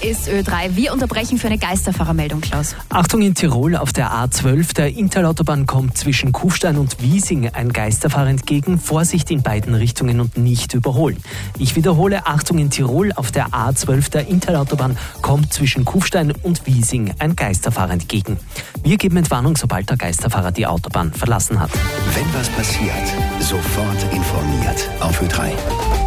ist Ö3. Wir unterbrechen für eine Geisterfahrermeldung, Klaus. Achtung in Tirol auf der A12, der Interlautobahn kommt zwischen Kufstein und Wiesing ein Geisterfahrer entgegen. Vorsicht in beiden Richtungen und nicht überholen. Ich wiederhole, Achtung in Tirol auf der A12, der Interlautobahn kommt zwischen Kufstein und Wiesing ein Geisterfahrer entgegen. Wir geben Entwarnung, sobald der Geisterfahrer die Autobahn verlassen hat. Wenn was passiert, sofort informiert auf Ö3.